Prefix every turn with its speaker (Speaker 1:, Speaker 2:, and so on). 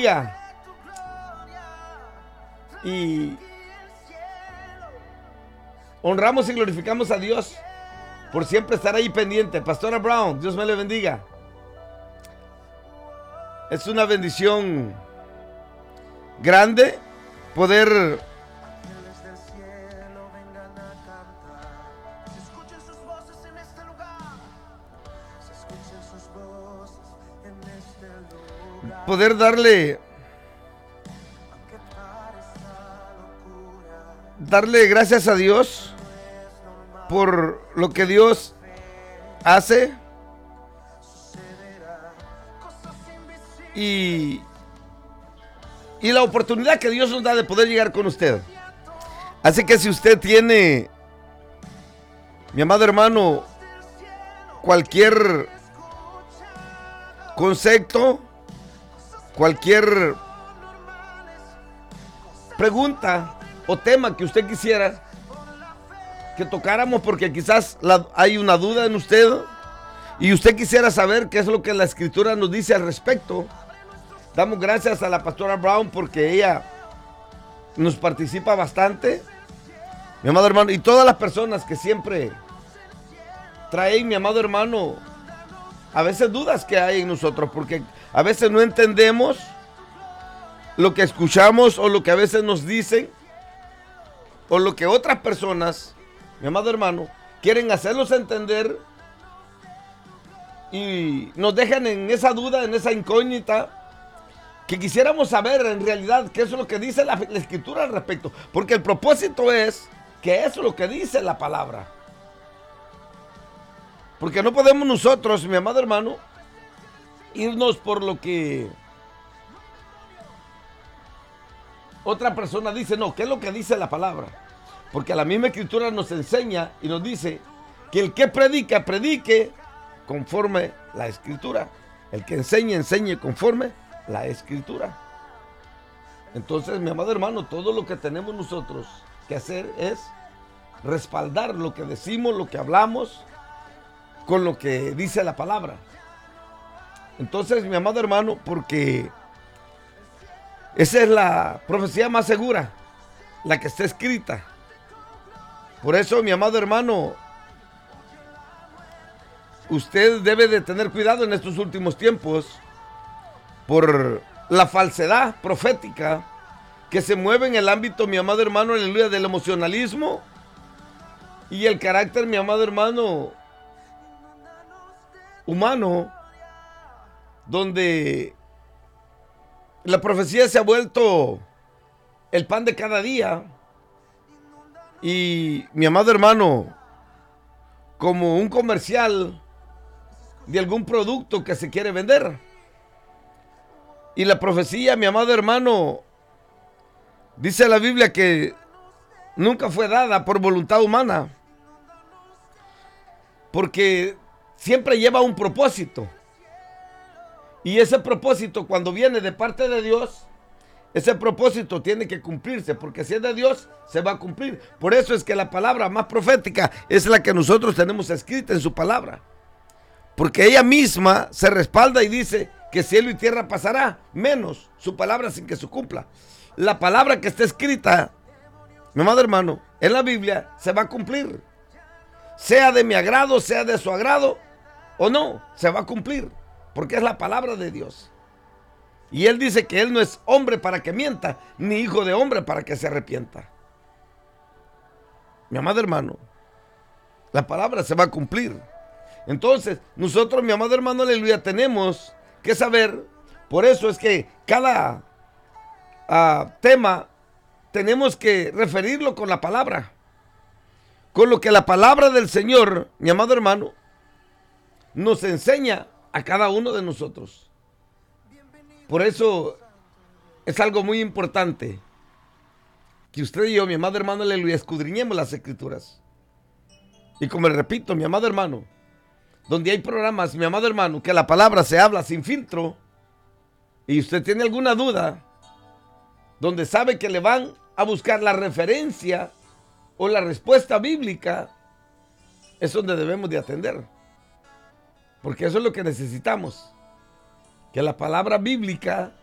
Speaker 1: bendiga. Y honramos y glorificamos a Dios por siempre estar ahí pendiente. Pastora Brown, Dios me le bendiga. Es una bendición grande poder darle gracias a Dios por lo que Dios hace y la oportunidad que Dios nos da de poder llegar con usted. Así que si usted tiene, mi amado hermano, cualquier concepto, cualquier pregunta o tema que usted quisiera que tocáramos, porque quizás hay una duda en usted y usted quisiera saber qué es lo que la Escritura nos dice al respecto, damos gracias a la pastora Brown porque ella nos participa bastante, mi amado hermano, y todas las personas que siempre traen, mi amado hermano, a veces dudas que hay en nosotros, porque a veces no entendemos lo que escuchamos o lo que a veces nos dicen o lo que otras personas, mi amado hermano, quieren hacernos entender y nos dejan en esa duda, en esa incógnita, que quisiéramos saber en realidad qué es lo que dice la Escritura al respecto, porque el propósito es que eso es lo que dice la palabra. Porque no podemos nosotros, mi amado hermano, irnos por lo que otra persona dice. No, ¿qué es lo que dice la palabra? Porque la misma Escritura nos enseña y nos dice que el que predica, predique conforme la Escritura. El que enseña, enseñe conforme la Escritura. Entonces, mi amado hermano, todo lo que tenemos nosotros que hacer es respaldar lo que decimos, lo que hablamos, con lo que dice la palabra. Entonces, mi amado hermano, porque esa es la profecía más segura, la que está escrita. Por eso, mi amado hermano, usted debe de tener cuidado en estos últimos tiempos por la falsedad profética que se mueve en el ámbito, mi amado hermano, aleluya, del emocionalismo y el carácter, mi amado hermano, humano, donde la profecía se ha vuelto el pan de cada día y, mi amado hermano, como un comercial de algún producto que se quiere vender. Y la profecía, mi amado hermano, dice la Biblia que nunca fue dada por voluntad humana, porque siempre lleva un propósito. Y ese propósito, cuando viene de parte de Dios, ese propósito tiene que cumplirse, porque si es de Dios, se va a cumplir. Por eso es que la palabra más profética es la que nosotros tenemos escrita en su palabra. Porque ella misma se respalda y dice que cielo y tierra pasará, menos su palabra sin que se cumpla. La palabra que está escrita, mi amado hermano, en la Biblia, se va a cumplir. Sea de mi agrado, sea de su agrado o no, se va a cumplir. Porque es la palabra de Dios. Y Él dice que Él no es hombre para que mienta, ni hijo de hombre para que se arrepienta. Mi amado hermano, la palabra se va a cumplir. Entonces, nosotros, mi amado hermano, aleluya, tenemos que saber. Por eso es que cada tema tenemos que referirlo con la palabra. Con lo que la palabra del Señor, mi amado hermano, nos enseña a cada uno de nosotros. Por eso es algo muy importante que usted y yo, mi amado hermano, aleluya, escudriñemos las Escrituras. Y como le repito, mi amado hermano, donde hay programas, mi amado hermano, que la palabra se habla sin filtro, y usted tiene alguna duda, donde sabe que le van a buscar la referencia o la respuesta bíblica, es donde debemos de atender. Porque eso es lo que necesitamos. Que la palabra bíblica